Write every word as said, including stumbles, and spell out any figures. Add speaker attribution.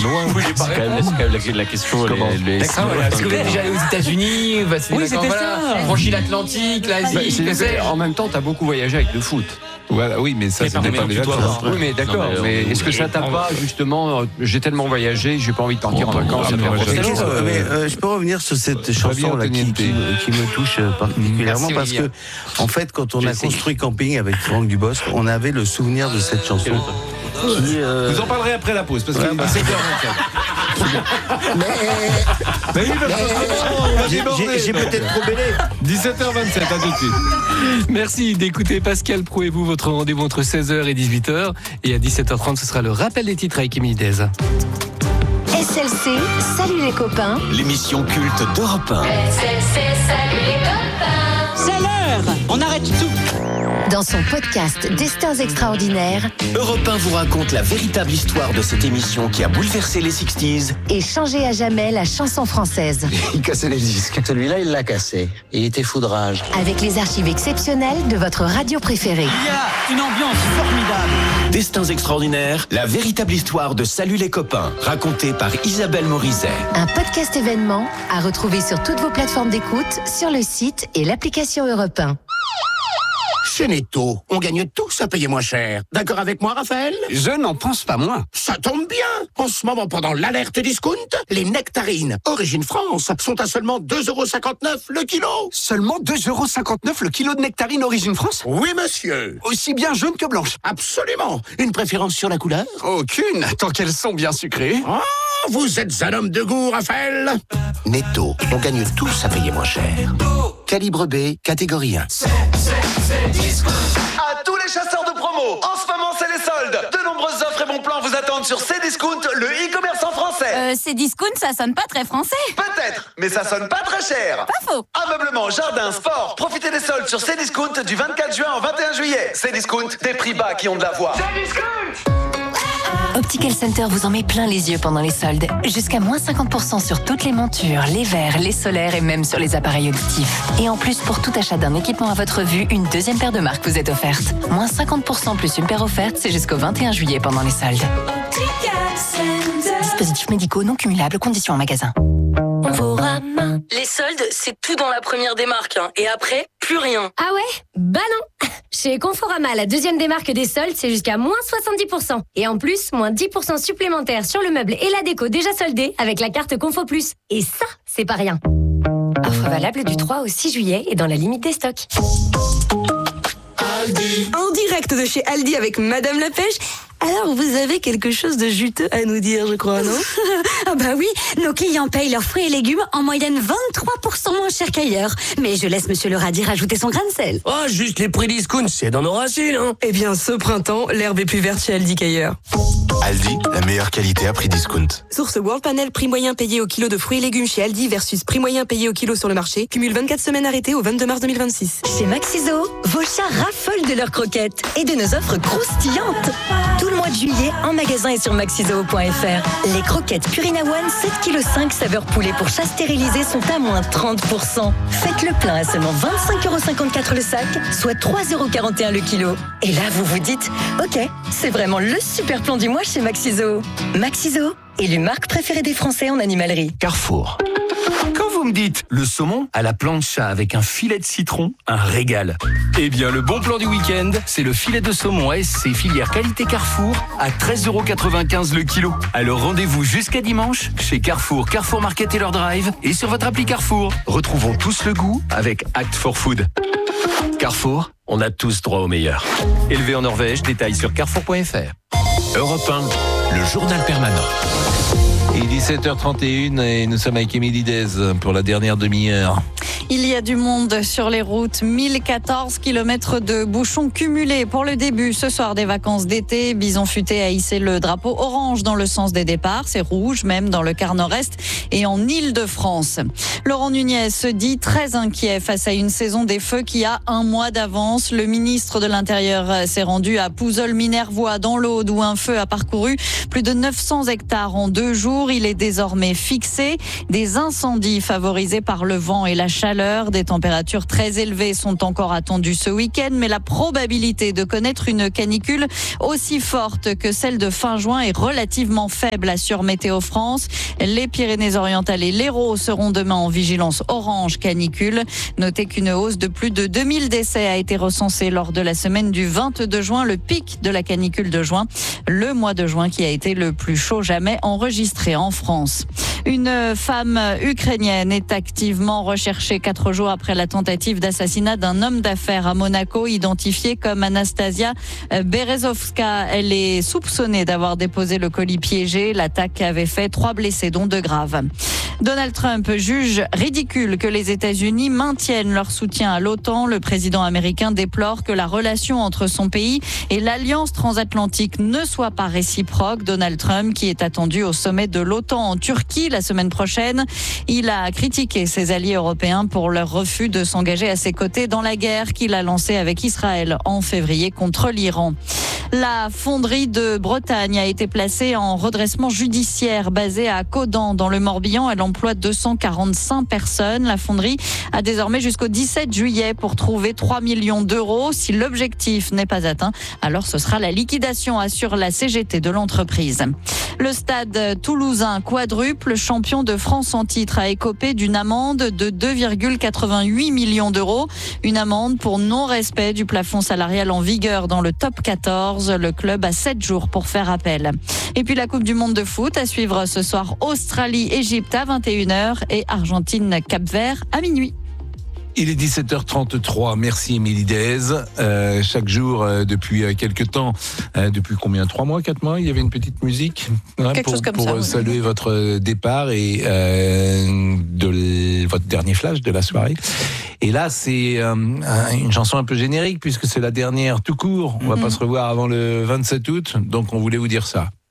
Speaker 1: loin.
Speaker 2: Oui, c'est quand même, c'est quand même la, la question.
Speaker 1: Comment
Speaker 2: les, les...
Speaker 3: D'accord, voilà. Est-ce que vous êtes déjà allé aux États-Unis? Bah, c'est
Speaker 4: Oui,
Speaker 3: des vacances,
Speaker 4: c'était
Speaker 3: voilà.
Speaker 4: ça.
Speaker 3: Franchi l'Atlantique, l'Asie,
Speaker 1: Bah,
Speaker 3: qu'est-ce que c'est?
Speaker 5: En même temps, tu as beaucoup voyagé avec le foot.
Speaker 1: Voilà, oui, mais ça,
Speaker 2: Mais
Speaker 1: ça
Speaker 2: par
Speaker 1: dépend
Speaker 2: contre,
Speaker 1: des
Speaker 2: tu dois
Speaker 1: vacances.
Speaker 2: avoir-
Speaker 5: Oui, mais d'accord.
Speaker 2: Non, mais,
Speaker 5: Mais,
Speaker 2: euh,
Speaker 5: est-ce que ça t'a pas, justement, euh, j'ai tellement voyagé, j'ai pas envie de partir en
Speaker 1: Oh,
Speaker 5: vacances.
Speaker 1: ah,
Speaker 5: ça
Speaker 1: mais
Speaker 5: fait
Speaker 1: moi,
Speaker 5: grosse
Speaker 1: j'ai-
Speaker 5: tête.
Speaker 1: Qu'est-ce que-
Speaker 6: Euh, mais euh, je peux revenir sur cette chanson là qui, qui, me- qui me touche euh, particulièrement
Speaker 3: Merci,
Speaker 6: parce
Speaker 3: Olivier.
Speaker 6: que en fait quand on
Speaker 5: J'ai
Speaker 6: a
Speaker 5: essayé.
Speaker 6: construit Camping avec Franck Dubosc, on avait le souvenir de cette chanson qui euh,
Speaker 1: Vous en parlerez après la pause, parce que
Speaker 6: Ouais, bah,
Speaker 1: sept heures vingt-quatre.
Speaker 6: mais
Speaker 1: Mais oui, parce que on va
Speaker 6: j'ai-
Speaker 1: déborder,
Speaker 6: j'ai j'ai
Speaker 1: donc.
Speaker 6: peut-être trop bêlé.
Speaker 1: dix-sept heures vingt-sept, à tout de suite.
Speaker 4: Merci d'écouter Pascal Pro et vous, votre rendez-vous entre seize heures et dix-huit heures. Et à dix-sept heures trente, ce sera le rappel des titres avec Émilie Dez.
Speaker 7: S L C, salut les copains.
Speaker 8: L'émission culte d'Europe un.
Speaker 7: S L C, salut les copains.
Speaker 9: C'est l'heure. On arrête tout.
Speaker 7: Dans son podcast Destins extraordinaires
Speaker 8: Europe un vous raconte la véritable histoire de cette émission qui a bouleversé les sixties.
Speaker 7: et changé à jamais la chanson française.
Speaker 6: Il cassait les disques. Celui-là, il l'a cassé. Il était foudrage.
Speaker 7: Avec les archives exceptionnelles de votre radio préférée.
Speaker 9: Il y a une ambiance formidable.
Speaker 8: Destins extraordinaires, la véritable histoire de Salut les copains, racontée par Isabelle Morizet.
Speaker 7: Un podcast événement à retrouver sur toutes vos plateformes d'écoute, sur le site et l'application Europe un.
Speaker 10: Chez Netto, on gagne tous à payer moins cher. D'accord avec moi, Raphaël?
Speaker 11: Je n'en pense pas moins.
Speaker 10: Ça tombe bien. En ce moment, pendant l'alerte discount, les nectarines Origine France sont à seulement deux euros cinquante-neuf le kilo.
Speaker 11: Seulement deux euros cinquante-neuf le kilo de nectarine Origine France?
Speaker 10: Oui, monsieur.
Speaker 11: Aussi bien jaune que blanche?
Speaker 10: Absolument. Une préférence sur la couleur?
Speaker 11: Aucune, tant qu'elles sont bien sucrées.
Speaker 10: Oh, vous êtes un homme de goût, Raphaël. Netto, on gagne tous à payer moins cher. Calibre B, catégorie un.
Speaker 12: À tous les chasseurs de promo, en ce moment c'est les soldes. De nombreuses offres et bons plans vous attendent sur Cdiscount, le e-commerce en français.
Speaker 13: Euh, Cdiscount, ça sonne pas très français.
Speaker 12: Peut-être, mais ça sonne pas très cher.
Speaker 13: Pas faux.
Speaker 12: Ameublement, jardin, sport, profitez des soldes sur Cdiscount du vingt-quatre juin au vingt et un juillet. Cdiscount, des prix bas qui ont de la voix.
Speaker 7: Optical Center vous en met plein les yeux pendant les soldes. Jusqu'à moins cinquante pour cent sur toutes les montures, les verres, les solaires et même sur les appareils auditifs. Et en plus, pour tout achat d'un équipement à votre vue, une deuxième paire de marques vous est offerte. Moins cinquante pour cent plus une paire offerte, c'est jusqu'au vingt et un juillet pendant les soldes. Dispositifs médicaux non cumulables, conditions en magasin.
Speaker 13: Les soldes, c'est tout dans la première démarque. Hein. Et après, plus rien.
Speaker 14: Ah ouais? Bah non. Chez Conforama, la deuxième démarque des soldes, c'est jusqu'à moins soixante-dix pour cent. Et en plus, moins dix pour cent supplémentaires sur le meuble et la déco déjà soldés avec la carte Confo Plus. Et ça, c'est pas rien. Offre valable du trois au six juillet et dans la limite des stocks.
Speaker 15: Aldi. En direct de chez Aldi avec Madame la Pêche. Alors, vous avez quelque chose de juteux à nous dire, je crois, non?
Speaker 16: Ah bah oui, nos clients payent leurs fruits et légumes en moyenne vingt-trois pour cent moins cher qu'ailleurs. Mais je laisse Monsieur le Radis rajouter son grain de sel.
Speaker 3: Oh, juste les prix discount, c'est dans nos racines, hein.
Speaker 15: Eh bien, ce printemps, l'herbe est plus verte chez Aldi qu'ailleurs.
Speaker 10: Aldi, la meilleure qualité à prix discount.
Speaker 15: Source World Panel, prix moyen payé au kilo de fruits et légumes chez Aldi versus prix moyen payé au kilo sur le marché. Cumule vingt-quatre semaines arrêtées au vingt-deux mars deux mille vingt-six.
Speaker 7: Chez Maxiso, vos chats raffolent de leurs croquettes et de nos offres croustillantes. Tout le mois de juillet, en magasin et sur maxiso point f r. Les croquettes Purina One sept virgule cinq kilos saveur poulet pour chat stérilisé sont à moins trente pour cent. Faites le plein à seulement vingt-cinq euros cinquante-quatre le sac, soit trois euros quarante et un le kilo. Et là, vous vous dites, ok, c'est vraiment le super plan du mois chez Maxiso. Maxiso, élu marque préférée des Français en animalerie.
Speaker 3: Carrefour. Quand vous me dites le saumon à la plancha avec un filet de citron, un régal. Eh bien, le bon plan du week-end, c'est le filet de saumon A S C filière qualité Carrefour à treize euros quatre-vingt-quinze le kilo. Alors rendez-vous jusqu'à dimanche chez Carrefour, Carrefour Market Taylor Drive et sur votre appli Carrefour. Retrouvons tous le goût avec Act for Food. Carrefour, on a tous droit au meilleur. Élevé en Norvège, détails sur carrefour point f r.
Speaker 8: Europe un, le journal permanent.
Speaker 1: Il est dix-sept heures trente et une et nous sommes avec Émilie Dez pour la dernière demi-heure.
Speaker 4: Il y a du monde sur les routes, mille quatorze kilomètres de bouchons cumulés pour le début ce soir des vacances d'été. Bison Futé a hissé le drapeau orange dans le sens des départs, c'est rouge même dans le quart nord-est et en Île-de-France. Laurent Nunez se dit très inquiet face à une saison des feux qui a un mois d'avance. Le ministre de l'Intérieur s'est rendu à Pouzols-Minervois dans l'Aude où un feu a parcouru plus de neuf cents hectares en deux jours. retour. Il est désormais fixé. Des incendies favorisés par le vent et la chaleur. Des températures très élevées sont encore attendues ce week-end, mais la probabilité de connaître une canicule aussi forte que celle de fin juin est relativement faible, assure Météo France. Les Pyrénées-Orientales et l'Hérault seront demain en vigilance orange canicule. Notez qu'une hausse de plus de deux mille décès a été recensée lors de la semaine du vingt-deux juin, le pic de la canicule de juin, le mois de juin qui a été le plus chaud jamais enregistré en France. Une femme ukrainienne est activement recherchée quatre jours après la tentative d'assassinat d'un homme d'affaires à Monaco, identifié comme Anastasia Berezovska. Elle est soupçonnée d'avoir déposé le colis piégé. L'attaque avait fait trois blessés, dont deux graves. Donald Trump juge ridicule que les États-Unis maintiennent leur soutien à l'OTAN. Le président américain déplore que la relation entre son pays et l'Alliance transatlantique ne soit pas réciproque. Donald Trump, qui est attendu au sommet de l'OTAN en Turquie la semaine prochaine, il a critiqué ses alliés européens pour leur refus de s'engager à ses côtés dans la guerre qu'il a lancée avec Israël en février contre l'Iran. La fonderie de Bretagne a été placée en redressement judiciaire basée à Caudan dans le Morbihan. Elle emploie deux cent quarante-cinq personnes. La fonderie a désormais jusqu'au dix-sept juillet pour trouver trois millions d'euros. Si l'objectif n'est pas atteint, alors ce sera la liquidation, assure la C G T de l'entreprise. Le Stade toulousain, quadruple champion de France en titre, a écopé d'une amende de deux virgule quatre-vingt-huit millions d'euros. Une amende pour non-respect du plafond salarial en vigueur dans le top quatorze. Le club a sept jours pour faire appel. Et puis la Coupe du Monde de foot à suivre ce soir, Australie-Égypte à vingt et une heures et Argentine-Cap-Vert à minuit.
Speaker 1: Il est dix-sept heures trente-trois. Merci Émilie Daez. Euh, chaque jour, euh, depuis euh, quelques temps, euh, depuis combien, trois mois, quatre mois, il y avait une petite musique hein,
Speaker 4: Quelque
Speaker 1: pour,
Speaker 4: chose comme
Speaker 1: pour
Speaker 4: ça, oui.
Speaker 1: saluer votre départ et euh, de l- votre dernier flash de la soirée. Et là, c'est euh, une chanson un peu générique puisque c'est la dernière tout court. On va
Speaker 4: Mm-hmm.
Speaker 1: pas se revoir avant le vingt-sept août, donc on voulait vous dire ça.